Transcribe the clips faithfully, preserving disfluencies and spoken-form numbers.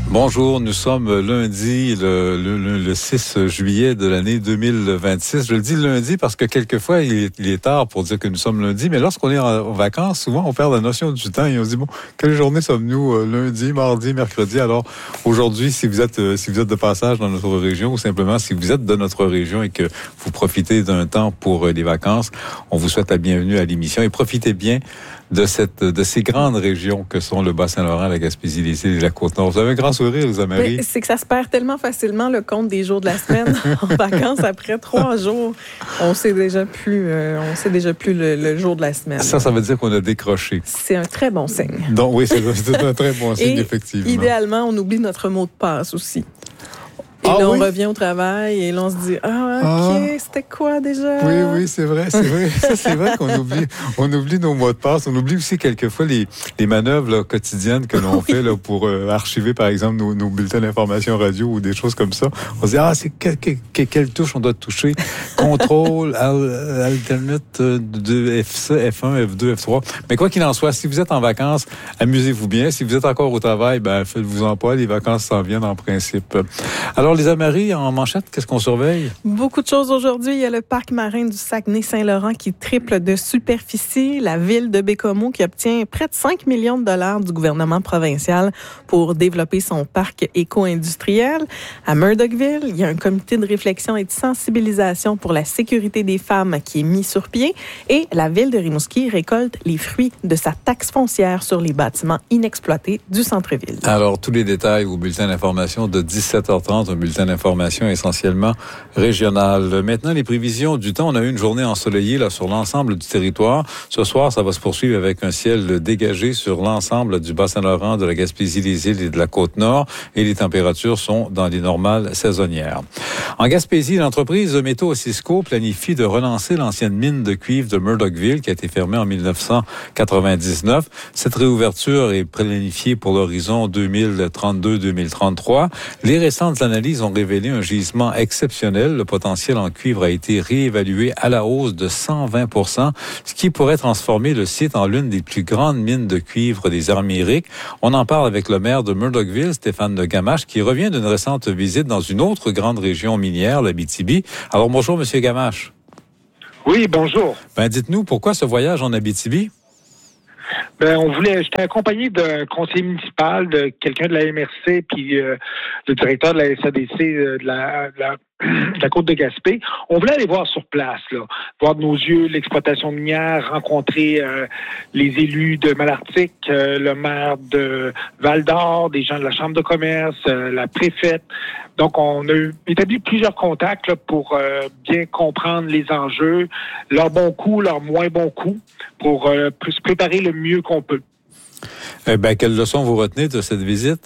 Bonjour, nous sommes lundi, le, le, le six juillet de l'année deux mille vingt-six. Je le dis lundi parce que quelquefois, il est, il est tard pour dire que nous sommes lundi, mais lorsqu'on est en, en vacances, souvent, on perd la notion du temps et on se dit, bon, quelle journée sommes-nous, euh, lundi, mardi, mercredi? Alors, aujourd'hui, si vous êtes euh, si vous êtes de passage dans notre région ou simplement si vous êtes de notre région et que vous profitez d'un temps pour euh, les vacances, on vous souhaite la bienvenue à l'émission et profitez bien de cette de ces grandes régions que sont le Bas-Saint-Laurent, la Gaspésie, les îles et la Côte-Nord. Vous avez un grand sourire, Rosa Marie. C'est que ça se perd tellement facilement le compte des jours de la semaine en vacances. Après trois jours, on sait déjà plus, euh, on sait déjà plus le, le jour de la semaine. Ça, ça veut dire qu'on a décroché. C'est un très bon signe. Donc oui, c'est, c'est un très bon signe, et effectivement. Idéalement, on oublie notre mot de passe aussi. Et ah, là, oui? on revient au travail et là, on se dit, ah, OK, ah. c'était quoi déjà? Oui, oui, c'est vrai, c'est vrai. Ça, c'est vrai qu'on oublie, on oublie nos mots de passe. On oublie aussi quelquefois les, les manœuvres là, quotidiennes que l'on oui. fait là, pour euh, archiver, par exemple, nos, nos bulletins d'information radio ou des choses comme ça. On se dit, ah, c'est que, que, que, quelle touche on doit toucher? Contrôle, alternate, de F un, F deux, F trois. Mais quoi qu'il en soit, si vous êtes en vacances, amusez-vous bien. Si vous êtes encore au travail, ben, faites-vous-en pas. Les vacances s'en viennent en principe. Alors, les Marie, en manchette, qu'est-ce qu'on surveille? Beaucoup de choses aujourd'hui. Il y a le parc marin du Saguenay-Saint-Laurent qui triple de superficie. La ville de Bécomo qui obtient près de cinq millions de dollars du gouvernement provincial pour développer son parc éco-industriel. À Murdochville, il y a un comité de réflexion et de sensibilisation pour la sécurité des femmes qui est mis sur pied. Et la ville de Rimouski récolte les fruits de sa taxe foncière sur les bâtiments inexploités du centre-ville. Alors, tous les détails au bulletin d'information de dix-sept heures trente, un bulletin d'information essentiellement régional. Maintenant, les prévisions du temps. On a eu une journée ensoleillée là, sur l'ensemble du territoire. Ce soir, ça va se poursuivre avec un ciel dégagé sur l'ensemble du Bas-Saint-Laurent, de la Gaspésie, des îles et de la Côte-Nord. Et les températures sont dans les normales saisonnières. En Gaspésie, l'entreprise Métaux Cisco planifie de relancer l'ancienne mine de cuivre de Murdochville qui a été fermée en dix-neuf cent quatre-vingt-dix-neuf. Cette réouverture est planifiée pour l'horizon deux mille trente-deux deux mille trente-trois. Les récentes analyses ont révélé un gisement exceptionnel. Le potentiel en cuivre a été réévalué à la hausse de cent vingt pour cent, ce qui pourrait transformer le site en l'une des plus grandes mines de cuivre des Amériques. On en parle avec le maire de Murdochville, Stéphane Gamache, qui revient d'une récente visite dans une autre grande région minière, l'Abitibi. Alors bonjour, Monsieur Gamache. Oui, bonjour. Ben, dites-nous, pourquoi ce voyage en Abitibi? Ben, on voulait, j'étais accompagné d'un conseiller municipal, de quelqu'un de la M R C, puis euh, le directeur de la S A D C euh, de, la, de, la, de la Côte de Gaspé. On voulait aller voir sur place, là, voir de nos yeux l'exploitation minière, rencontrer euh, les élus de Malartic, euh, le maire de Val-d'Or, des gens de la Chambre de commerce, euh, la préfète. Donc, on a établi plusieurs contacts là, pour euh, bien comprendre les enjeux, leurs bons coups, leurs moins bons coups, pour euh, se préparer le mieux qu'on peut. Eh bien, quelles leçons vous retenez de cette visite?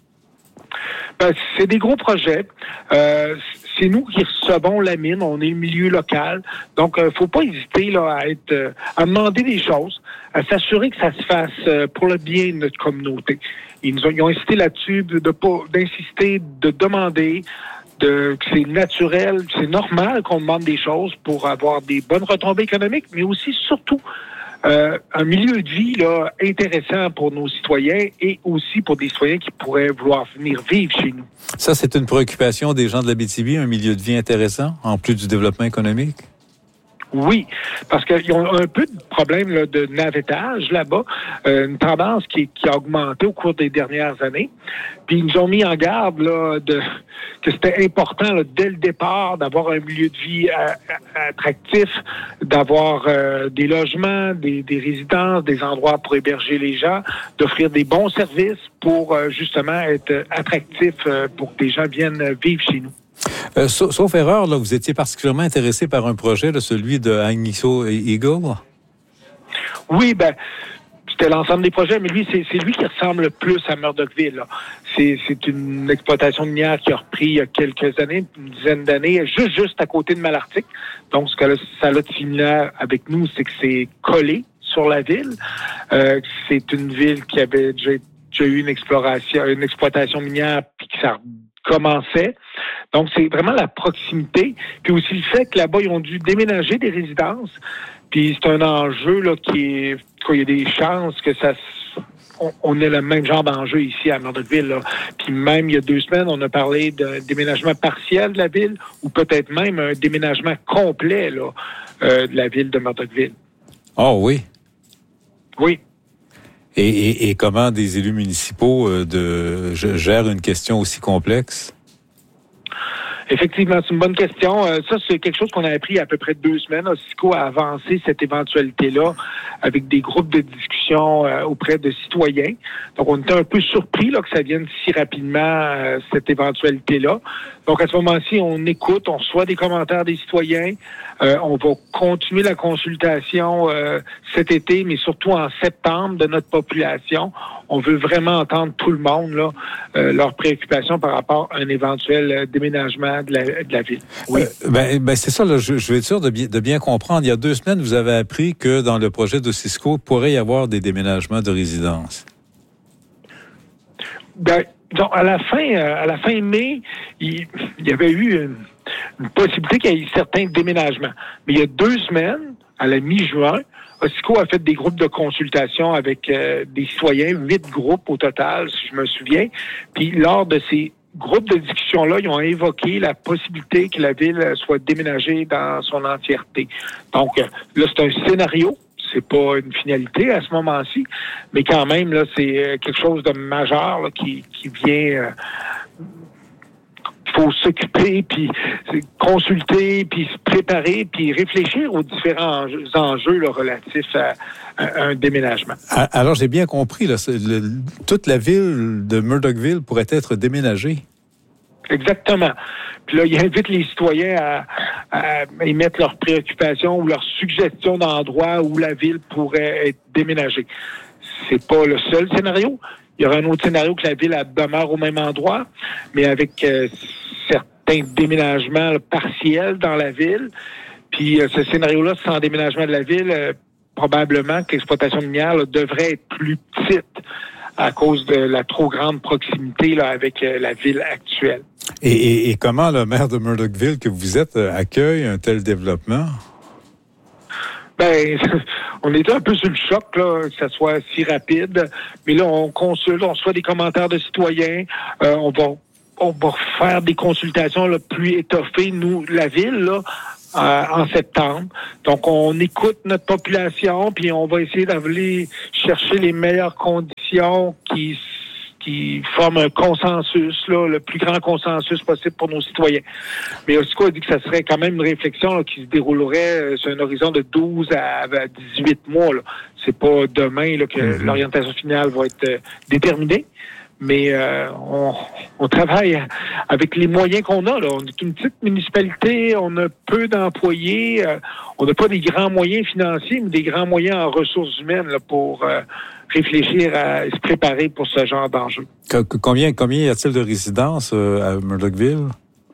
Ben, c'est des gros projets. Euh, c'est nous qui recevons la mine. On est le milieu local. Donc, il euh, ne faut pas hésiter là, à être, euh, à demander des choses, à s'assurer que ça se fasse euh, pour le bien de notre communauté. Ils nous ont, ils ont insisté là-dessus de, de pas, d'insister, de demander, de, que c'est naturel, c'est normal qu'on demande des choses pour avoir des bonnes retombées économiques, mais aussi, surtout, Euh, un milieu de vie là intéressant pour nos citoyens et aussi pour des citoyens qui pourraient vouloir venir vivre chez nous. Ça, c'est une préoccupation des gens de l'Abitibi, un milieu de vie intéressant, en plus du développement économique? Oui, parce qu'ils ont un peu de problème là, de navettage là-bas, euh, une tendance qui, qui a augmenté au cours des dernières années. Puis ils nous ont mis en garde là, de, que c'était important là, dès le départ d'avoir un milieu de vie à, à, attractif, d'avoir euh, des logements, des, des résidences, des endroits pour héberger les gens, d'offrir des bons services pour euh, justement être attractif euh, pour que les gens viennent vivre chez nous. Euh, sauf, sauf erreur, là, vous étiez particulièrement intéressé par un projet, là, celui de Agnico Eagle? Oui, ben, c'était l'ensemble des projets, mais lui, c'est, c'est lui qui ressemble le plus à Murdochville. Là. C'est, c'est une exploitation minière qui a repris il y a quelques années, une dizaine d'années, juste, juste à côté de Malartic. Donc, ce que ça a de similaire avec nous, c'est que c'est collé sur la ville. Euh, c'est une ville qui avait déjà, déjà eu une exploration, une exploitation minière, puis que ça commençait. Donc, c'est vraiment la proximité. Puis aussi le fait que là-bas, ils ont dû déménager des résidences. Puis c'est un enjeu là qui est... Il y a des chances que ça... on, on a le même genre d'enjeu ici à Murdochville. Là. Puis même il y a deux semaines, on a parlé d'un déménagement partiel de la ville ou peut-être même un déménagement complet là, euh, de la ville de Murdochville. Oh oui? Oui. Et, et, et comment des élus municipaux euh, de, gèrent une question aussi complexe? Effectivement, c'est une bonne question. Euh, ça, c'est quelque chose qu'on a appris il y a à peu près deux semaines. Ossico a avancé cette éventualité-là avec des groupes de discussion euh, auprès de citoyens. Donc, on était un peu surpris là, que ça vienne si rapidement, euh, cette éventualité-là. Donc, à ce moment-ci, on écoute, on reçoit des commentaires des citoyens. Euh, on va continuer la consultation euh, cet été, mais surtout en septembre de notre population. On veut vraiment entendre tout le monde, là, euh, leurs préoccupations par rapport à un éventuel euh, déménagement de la, de la ville. Oui. Euh, ben, ben c'est ça, là, je, je vais être sûr de bien, de bien comprendre. Il y a deux semaines, vous avez appris que dans le projet d'Ossisco, il pourrait y avoir des déménagements de résidences. Ben, donc, à la fin, euh, à la fin mai, il, il y avait eu une, une possibilité qu'il y ait eu certains déménagements. Mais il y a deux semaines, à la mi-juin, Ossico a fait des groupes de consultation avec euh, des citoyens, huit groupes au total, si je me souviens. Puis lors de ces groupes de discussion-là, ils ont évoqué la possibilité que la ville soit déménagée dans son entièreté. Donc là, c'est un scénario. C'est pas une finalité à ce moment-ci, mais quand même, là, c'est quelque chose de majeur là, qui, qui vient... Euh, faut s'occuper, puis consulter, puis se préparer, puis réfléchir aux différents enjeux là, relatifs à, à un déménagement. Alors, j'ai bien compris, là, le, toute la ville de Murdochville pourrait être déménagée. Exactement. Puis là, il invite les citoyens à, à émettre leurs préoccupations ou leurs suggestions d'endroits où la ville pourrait être déménagée. C'est pas le seul scénario. Il y aura un autre scénario que la ville demeure au même endroit, mais avec euh, certains déménagements là, partiels dans la ville. Puis euh, ce scénario-là, sans déménagement de la ville, euh, probablement que l'exploitation minière là, devrait être plus petite à cause de la trop grande proximité là, avec euh, la ville actuelle. Et, et, et comment le maire de Murdochville que vous êtes euh, accueille un tel développement? Ben, on était un peu sur le choc, là, que ça soit si rapide. Mais là, on consulte, on reçoit des commentaires de citoyens. Euh, on va, on va faire des consultations là, plus étoffées, nous, la ville, là, euh, en septembre. Donc, on écoute notre population, puis on va essayer d'aller chercher les meilleures conditions qui qui forment un consensus, là, le plus grand consensus possible pour nos citoyens. Mais Ossico a dit que ça serait quand même une réflexion là, qui se déroulerait euh, sur un horizon de douze à dix-huit mois. Là. C'est pas demain là, que mm-hmm. l'orientation finale va être euh, déterminée, mais euh, on, on travaille avec les moyens qu'on a. Là. On est une petite municipalité, on a peu d'employés, euh, on n'a pas des grands moyens financiers, mais des grands moyens en ressources humaines là, pour... Euh, réfléchir à se préparer pour ce genre d'enjeu. Combien, combien y a-t-il de résidences euh, à Murdochville?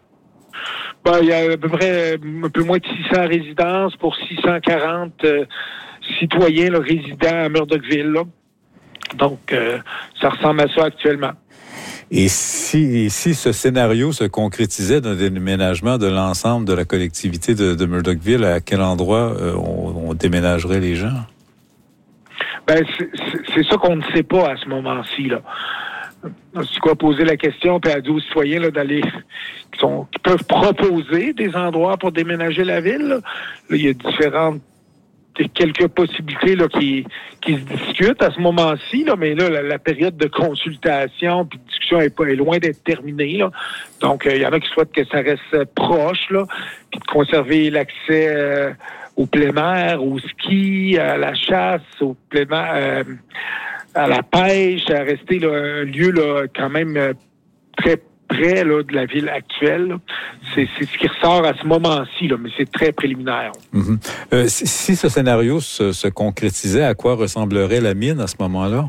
Ben, il y a à peu près un peu moins de six cents résidences pour six cent quarante euh, citoyens là, résidents à Murdochville. Là. Donc, euh, ça ressemble à ça actuellement. Et si, si ce scénario se concrétisait d'un déménagement de l'ensemble de la collectivité de, de Murdochville, à quel endroit euh, on, on déménagerait les gens? Ben, c'est, c'est ça qu'on ne sait pas à ce moment-ci, là. C'est quoi poser la question, puis à dire aux citoyens là, d'aller, qui, sont, qui peuvent proposer des endroits pour déménager la ville. Là, là il y a différentes, quelques possibilités là, qui, qui se discutent à ce moment-ci, là, mais là, la, la période de consultation puis de discussion est, pas, est loin d'être terminée. Là. Donc, il euh, y en a qui souhaitent que ça reste proche, là, puis de conserver l'accès euh, au plein air, au ski, à la chasse, au plein air, euh, à la pêche, à rester là, un lieu là, quand même euh, très près là, de la ville actuelle. Là. C'est, c'est ce qui ressort à ce moment-ci, là, mais c'est très préliminaire. Mm-hmm. Euh, si, si ce scénario se, se concrétisait, à quoi ressemblerait la mine à ce moment-là?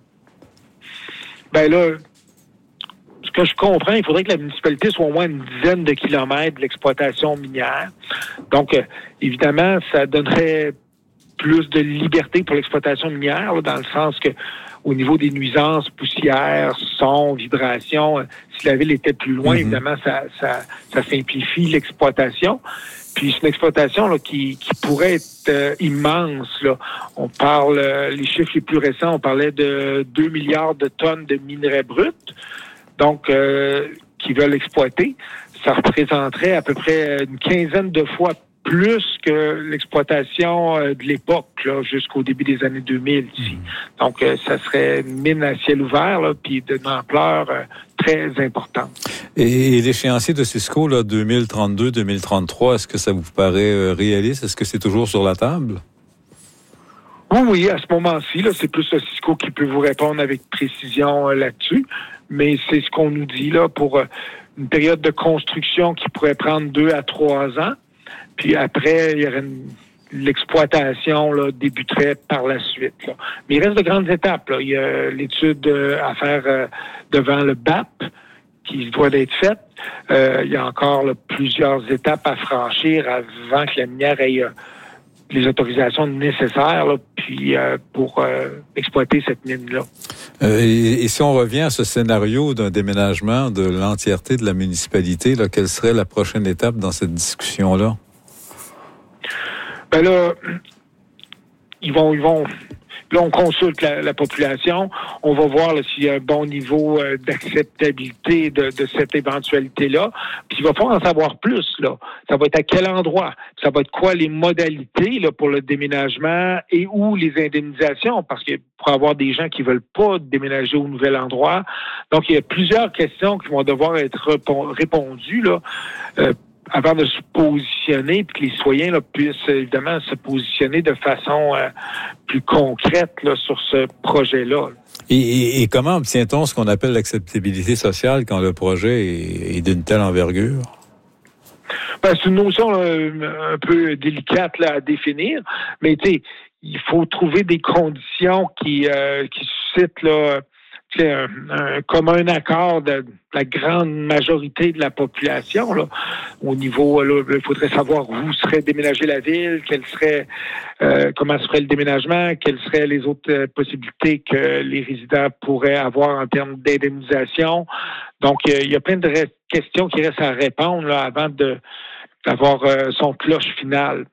Ben là, ce que je comprends, il faudrait que la municipalité soit au moins une dizaine de kilomètres de l'exploitation minière. Donc, euh, évidemment, ça donnerait plus de liberté pour l'exploitation minière, là, dans le sens que au niveau des nuisances, poussières, son, vibration. Si la ville était plus loin, mm-hmm. évidemment, ça, ça, ça simplifie l'exploitation. Puis c'est une exploitation là, qui, qui pourrait être euh, immense. Là. On parle, euh, les chiffres les plus récents, on parlait de deux milliards de tonnes de minerais bruts, donc euh, qui veulent exploiter. Ça représenterait à peu près une quinzaine de fois plus que l'exploitation euh, de l'époque, là, jusqu'au début des années deux mille ici. Donc, euh, ça serait une mine à ciel ouvert, là, puis d'une ampleur euh, très importante. Et, et l'échéancier de Cisco, là, deux mille trente-deux deux mille trente-trois, est-ce que ça vous paraît euh, réaliste? Est-ce que c'est toujours sur la table? Oui, oui, à ce moment-ci, là, c'est plus le Cisco qui peut vous répondre avec précision euh, là-dessus, mais c'est ce qu'on nous dit là pour euh, une période de construction qui pourrait prendre deux à trois ans. Puis après, il y aurait une, l'exploitation là, débuterait par la suite. Là. Mais il reste de grandes étapes. Là. Il y a l'étude euh, à faire euh, devant le B A P qui doit être faite. Euh, il y a encore là, plusieurs étapes à franchir avant que la minière ait euh, les autorisations nécessaires là, puis euh, pour euh, exploiter cette mine-là. Euh, et, et si on revient à ce scénario d'un déménagement de l'entièreté de la municipalité, là, quelle serait la prochaine étape dans cette discussion-là? Ben là, ils vont, ils vont. Là, on consulte la, la population. On va voir là, s'il y a un bon niveau euh, d'acceptabilité de, de cette éventualité-là. Puis il va falloir en savoir plus. Là. Ça va être à quel endroit? Ça va être quoi les modalités là, pour le déménagement et où les indemnisations? Parce que pour avoir des gens qui veulent pas déménager au nouvel endroit. Donc, il y a plusieurs questions qui vont devoir être répon- répondues là. Euh, avant de se positionner, puis que les citoyens là, puissent évidemment se positionner de façon euh, plus concrète là, sur ce projet-là. Et, et, et comment obtient-on ce qu'on appelle l'acceptabilité sociale quand le projet est, est d'une telle envergure? Ben, c'est une notion là, un peu délicate là, à définir, mais tu sais, il faut trouver des conditions qui, euh, qui suscitent là, Un, un commun accord de la grande majorité de la population. Là. Au niveau, là, il faudrait savoir où serait déménagée la ville, quel serait, euh, comment serait le déménagement, quelles seraient les autres euh, possibilités que les résidents pourraient avoir en termes d'indemnisation. Donc, euh, il y a plein de ré- questions qui restent à répondre là, avant de, d'avoir euh, son cloche final.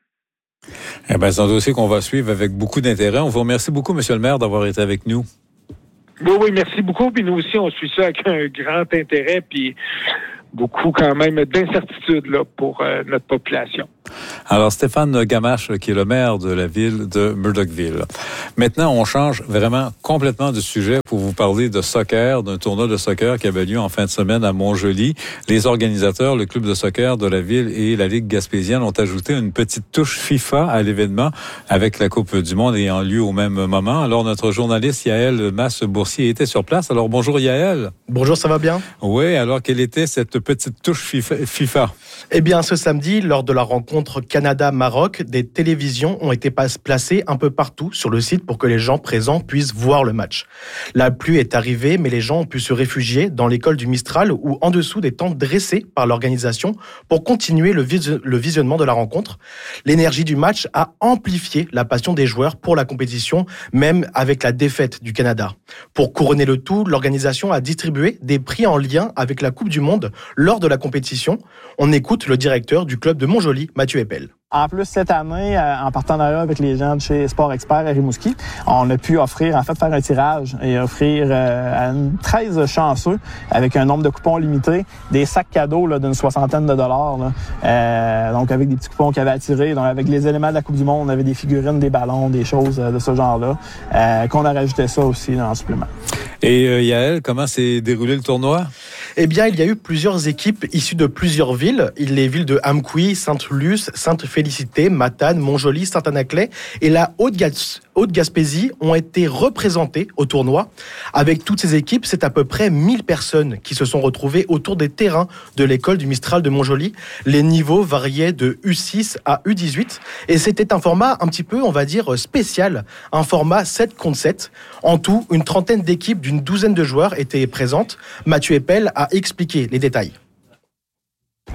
Eh bien, c'est un dossier qu'on va suivre avec beaucoup d'intérêt. On vous remercie beaucoup, M. le maire, d'avoir été avec nous. Oui, oui, merci beaucoup. Puis nous aussi, on suit ça avec un grand intérêt, puis beaucoup quand même d'incertitude là, pour euh, notre population. Alors, Stéphane Gamache, qui est le maire de la ville de Murdochville. Maintenant, on change vraiment complètement de sujet pour vous parler de soccer, d'un tournoi de soccer qui avait lieu en fin de semaine à Montjoly. Les organisateurs, le club de soccer de la ville et la Ligue gaspésienne ont ajouté une petite touche FIFA à l'événement avec la Coupe du Monde ayant lieu au même moment. Alors, notre journaliste Yaël Masse-Boursier était sur place. Alors, bonjour Yaël. Bonjour, ça va bien? Oui, alors quelle était cette petite touche FIFA? Eh bien, ce samedi, lors de la rencontre Canada-Maroc, des télévisions ont été placées un peu partout sur le site pour que les gens présents puissent voir le match. La pluie est arrivée, mais les gens ont pu se réfugier dans l'école du Mistral ou en dessous des tentes dressées par l'organisation pour continuer le, vis- le visionnement de la rencontre. L'énergie du match a amplifié la passion des joueurs pour la compétition, même avec la défaite du Canada. Pour couronner le tout, l'organisation a distribué des prix en lien avec la Coupe du Monde lors de la compétition. On écoute le directeur du club de Montjoly, Mathieu Eppel. En plus, cette année, en partenariat avec les gens de chez Sport Expert à Rimouski, on a pu offrir, en fait, faire un tirage et offrir euh, à une treize chanceux, avec un nombre de coupons limité, des sacs cadeaux là, d'une soixantaine de dollars. Là. Euh, donc, avec des petits coupons qu'il y avait à tirer. Donc, avec les éléments de la Coupe du Monde, on avait des figurines, des ballons, des choses de ce genre-là, euh, qu'on a rajouté ça aussi là, en supplément. Et euh, Yaël, comment s'est déroulé le tournoi? Eh bien, il y a eu plusieurs équipes issues de plusieurs villes. Les villes de Amqui, Sainte-Luce, Sainte-Félicité, Matane, Montjoly, Saint-Anaclet et la Haute-Gaspésie ont été représentées au tournoi. Avec toutes ces équipes, c'est à peu près mille personnes qui se sont retrouvées autour des terrains de l'école du Mistral de Montjoly. Les niveaux variaient de U six à U dix-huit et c'était un format un petit peu, on va dire, spécial. Un format sept contre sept. En tout, une trentaine d'équipes d'une douzaine de joueurs étaient présentes. Mathieu Eppel a expliqué les détails.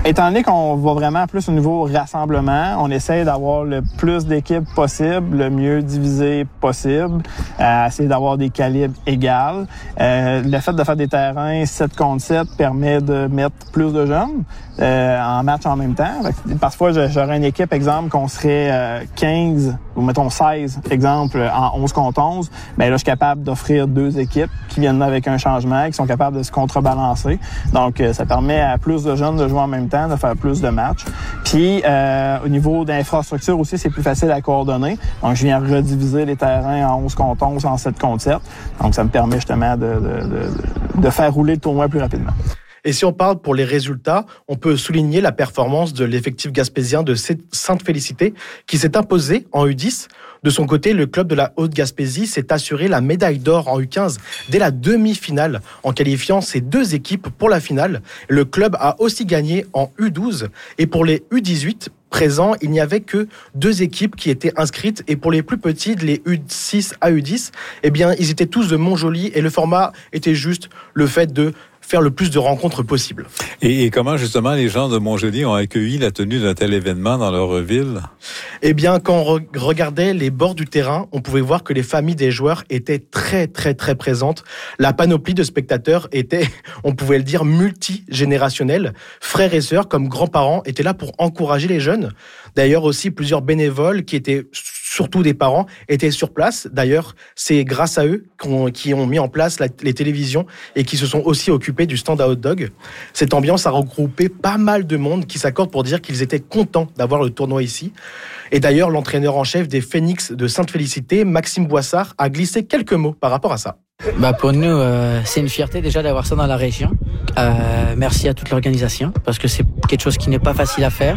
Étant donné qu'on va vraiment plus au niveau rassemblement, on essaie d'avoir le plus d'équipes possible, le mieux divisé possible, euh, essayer d'avoir des calibres égaux. Euh, le fait de faire des terrains sept contre sept permet de mettre plus de jeunes euh, en match en même temps. Fait que parfois, j'aurais une équipe, exemple, qu'on serait euh, quinze ou mettons seize, exemple, en onze contre onze. Bien là, je suis capable d'offrir deux équipes qui viennent avec un changement, qui sont capables de se contrebalancer. Donc, euh, ça permet à plus de jeunes de jouer en même temps, de faire plus de matchs. Puis, euh, au niveau d'infrastructure aussi, c'est plus facile à coordonner. Donc, je viens rediviser les terrains en onze contre onze, en sept contre sept. Donc, ça me permet justement de, de, de, de faire rouler le tournoi plus rapidement. Et si on parle pour les résultats, on peut souligner la performance de l'effectif gaspésien de Sainte-Félicité qui s'est imposé en U dix. De son côté, le club de la Haute-Gaspésie s'est assuré la médaille d'or en U quinze dès la demi-finale en qualifiant ses deux équipes pour la finale. Le club a aussi gagné en U douze et pour les U dix-huit présents, il n'y avait que deux équipes qui étaient inscrites et pour les plus petits, les U six à U dix, eh bien, ils étaient tous de Montjoly et le format était juste le fait de faire le plus de rencontres possible. Et, et comment justement les gens de Montjoly ont accueilli la tenue d'un tel événement dans leur ville? Eh bien, quand on re- regardait les bords du terrain, on pouvait voir que les familles des joueurs étaient très, très, très présentes. La panoplie de spectateurs était, on pouvait le dire, multigénérationnelle. Frères et sœurs, comme grands-parents, étaient là pour encourager les jeunes. D'ailleurs, aussi, plusieurs bénévoles qui étaient surtout des parents, étaient sur place. D'ailleurs, c'est grâce à eux qu'on, qui ont mis en place la, les télévisions et qui se sont aussi occupés du stand à hot dog. Cette ambiance a regroupé pas mal de monde qui s'accorde pour dire qu'ils étaient contents d'avoir le tournoi ici. Et d'ailleurs, l'entraîneur en chef des Phoenix de Sainte-Félicité, Maxime Boissard, a glissé quelques mots par rapport à ça. Bah pour nous, euh, c'est une fierté déjà d'avoir ça dans la région. Euh, merci à toute l'organisation parce que c'est quelque chose qui n'est pas facile à faire.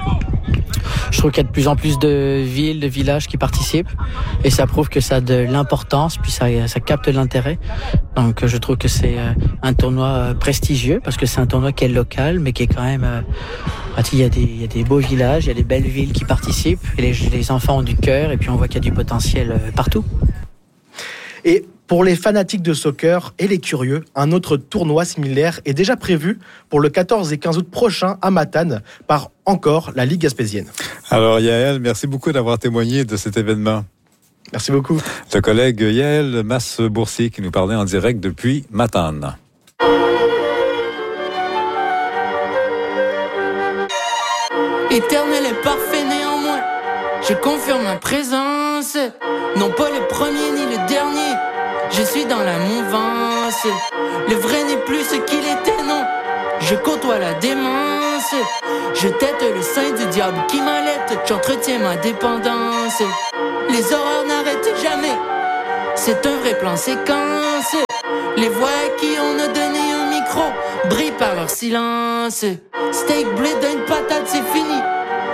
Je trouve qu'il y a de plus en plus de villes, de villages qui participent et ça prouve que ça a de l'importance, puis ça, ça capte l'intérêt. Donc je trouve que c'est un tournoi prestigieux parce que c'est un tournoi qui est local mais qui est quand même... Il y a des, il y a des beaux villages, il y a des belles villes qui participent et les, les enfants ont du cœur et puis on voit qu'il y a du potentiel partout. Et pour les fanatiques de soccer et les curieux, un autre tournoi similaire est déjà prévu pour le quatorze et quinze août prochain à Matane par encore la Ligue gaspésienne. Alors Yael, merci beaucoup d'avoir témoigné de cet événement. Merci beaucoup. Le collègue Yael Masse-Boursier qui nous parlait en direct depuis Matane. Éternel et parfait néanmoins, je confirme ma présence, non pas le premier ni le dernier, je suis dans la mouvance, le vrai n'est plus ce qu'il était, non, je côtoie la démence, je tête le sein du diable qui m'allait, j'entretiens ma dépendance, les horreurs n'arrêtent jamais, c'est un vrai plan séquence, les voix à qui on a donné un micro brillent par leur silence, steak blé d'une patate c'est fini.